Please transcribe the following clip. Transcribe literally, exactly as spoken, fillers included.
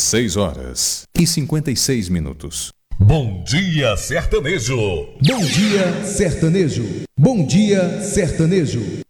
seis horas e cinquenta e seis minutos. Bom dia, sertanejo. Bom dia, sertanejo. Bom dia, sertanejo.